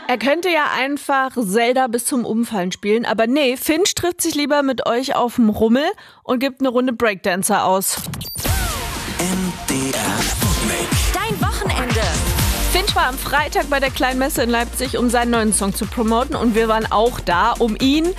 Er könnte ja einfach Zelda bis zum Umfallen spielen, aber nee, Finch trifft sich lieber mit euch auf dem Rummel und gibt eine Runde Breakdancer aus. MDR Sputnik. Dein Wochenende. Finch war am Freitag bei der Kleinen Messe in Leipzig, um seinen neuen Song zu promoten, und wir waren auch da, um ihn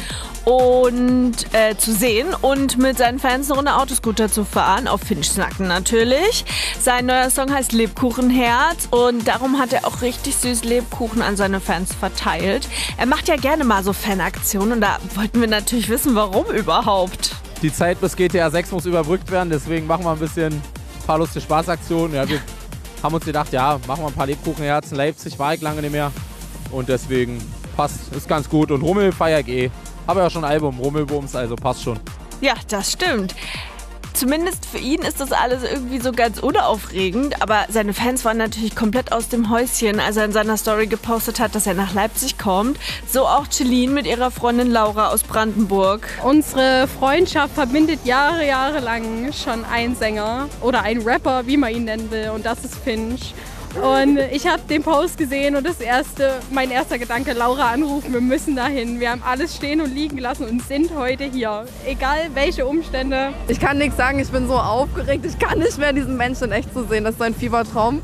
zu sehen und mit seinen Fans eine Runde Autoscooter zu fahren, auf Finchs Nacken natürlich. Sein neuer Song heißt Lebkuchenherz und darum hat er auch richtig süß Lebkuchen an seine Fans verteilt. Er macht ja gerne mal so Fanaktionen und da wollten wir natürlich wissen, warum überhaupt. Die Zeit bis GTA 6 muss überbrückt werden, deswegen machen wir ein paar lustige Spaßaktionen. Ja, wir haben uns gedacht, ja, machen wir ein paar Lebkuchenherzen. Leipzig war ich lange nicht mehr und deswegen passt, ist ganz gut. Und Rummel feier ich eh. Habe ja schon ein Album, Rummelbums, also passt schon. Ja, das stimmt. Zumindest für ihn ist das alles irgendwie so ganz unaufregend, aber seine Fans waren natürlich komplett aus dem Häuschen, als er in seiner Story gepostet hat, dass er nach Leipzig kommt. So auch Celine mit ihrer Freundin Laura aus Brandenburg. Unsere Freundschaft verbindet jahrelang schon ein Sänger oder ein Rapper, wie man ihn nennen will, und das ist Finch. Und ich habe den Post gesehen und mein erster Gedanke, Laura anrufen, wir müssen dahin. Wir haben alles stehen und liegen gelassen und sind heute hier. Egal welche Umstände. Ich kann nichts sagen, ich bin so aufgeregt. Ich kann nicht mehr diesen Menschen in echt zu sehen. Das ist so ein Fiebertraum.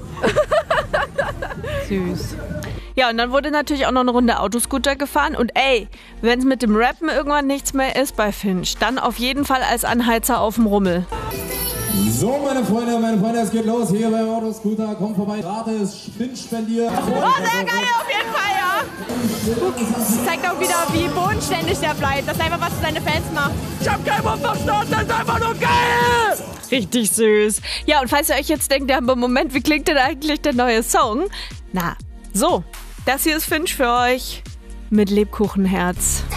Süß. Ja, und dann wurde natürlich auch noch eine Runde Autoscooter gefahren. Und ey, wenn es mit dem Rappen irgendwann nichts mehr ist bei Finch, dann auf jeden Fall als Anheizer auf dem Rummel. So, meine Freunde, es geht los hier beim Autoscooter. Kommt vorbei, gratis, Finch spendiert. Oh, sehr geil, auf jeden Fall, ja. Das zeigt auch wieder, wie bodenständig der bleibt. Das ist einfach, was seine Fans macht. Ich hab keinen Verstand, das ist einfach nur geil! Richtig süß. Ja, und falls ihr euch jetzt denkt, ja, aber Moment, wie klingt denn eigentlich der neue Song? Na, so, das hier ist Finch für euch mit Lebkuchenherz.